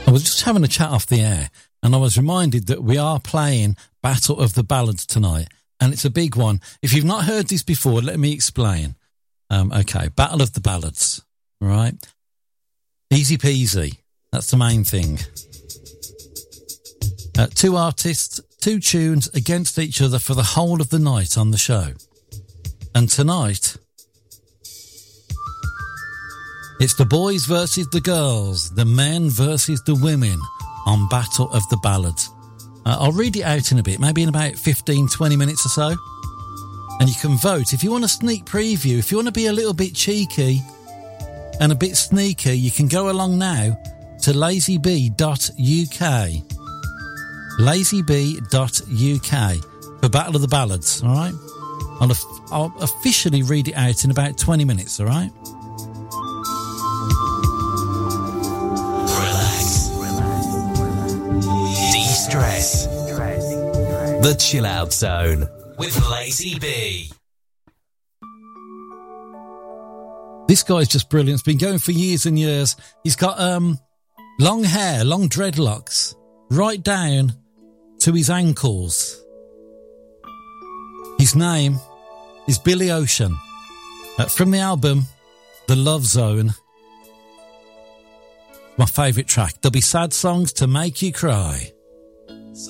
I was just having a chat off the air, and I was reminded that we are playing Battle of the Ballads tonight, and it's a big one. If you've not heard this before, let me explain. Okay, Battle of the Ballads, right? Easy peasy. That's the main thing. Two artists, two tunes against each other for the whole of the night on the show. And tonight, it's the boys versus the girls, the men versus the women on Battle of the Ballads. I'll read it out in a bit, maybe in about 15, 20 minutes or so. And you can vote. If you want a sneak preview, if you want to be a little bit cheeky and a bit sneaky, you can go along now to lazybee.uk. lazybee.uk for Battle of the Ballads, all right? I'll officially read it out in about 20 minutes, all right? Relax. De-stress. The Chill Out Zone with Lazy B. This guy's just brilliant. It's been going for years and years. He's got long hair, long dreadlocks, right down to his ankles. His name is Billy Ocean. From the album The Love Zone, my favourite track. There'll be sad songs to make you cry.